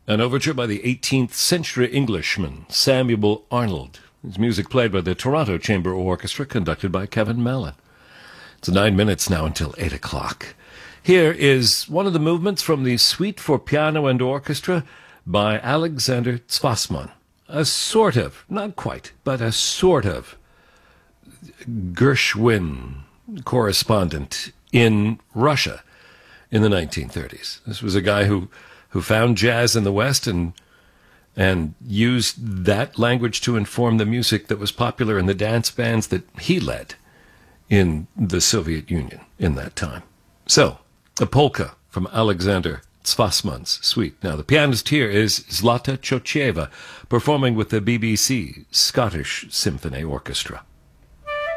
An overture by the 18th century Englishman Samuel Arnold. His music played by the Toronto Chamber Orchestra, conducted by Kevin Mallon. It's 9 minutes now until 8 o'clock. Here is one of the movements from the Suite for Piano and Orchestra by Alexander Zwassmann. A sort of, not quite, but a sort of Gershwin correspondent in Russia in the 1930s. This was a guy who found jazz in the West and used that language to inform the music that was popular in the dance bands that he led in the Soviet Union in that time. So, a polka from Alexander Zwassmann's suite. Now, the pianist here is Zlata Chocheva, performing with the BBC Scottish Symphony Orchestra.